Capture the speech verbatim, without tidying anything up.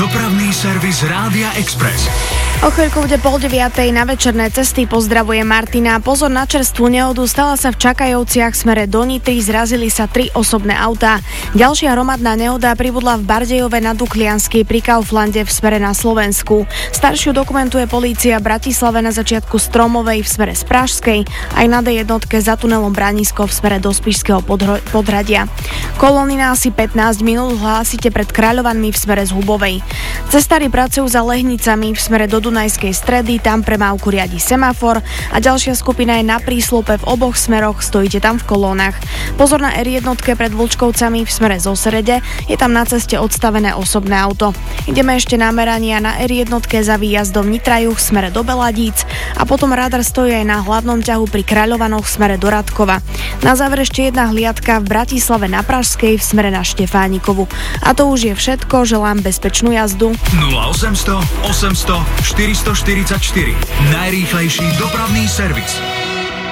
Dopravný servis Rádia Express. O chvíľku bude pol deviatej, na večerné cesty pozdravuje Martina. Pozor na čerstvú nehodu, stala sa v Čakajovciach smere do Nitry, zrazili sa tri osobné autá. Ďalšia hromadná nehoda pribudla v Bardejove nad Dukliansky pri Kauflande v smere na Slovensku. Staršiu dokumentuje polícia v Bratislave na začiatku Stromovej v smere z Pražskej, aj na dé jednotke za tunelom Branisko v smere do Spišského podhro- podhradia. Kolóny na asi pätnásť minút hlásite pred Kráľovanmi v smere z Hubovej. Cestári pracujú za Lehnicami v smere do Dunajskej Stredy, tam premávku riadi semafor a ďalšia skupina je na príslupe v oboch smeroch, stojíte tam v kolónach. Pozor na er jedna pred Vlčkovcami v smere zo Srede, je tam na ceste odstavené osobné auto. Ideme ešte na merania na er jedna za výjazdom Nitra-Juh v smere do Beladíc a potom radar stojí aj na hlavnom ťahu pri Kráľovanoch v smere do Radkova. Na záver ešte jedna hliadka v Bratislave na Pražskej v smere na Štefánikovu. A to už je všetko, želám bezpečnú jazdu. nula osemsto osemsto štyristoštyridsaťštyri. Najrýchlejší dopravný servis.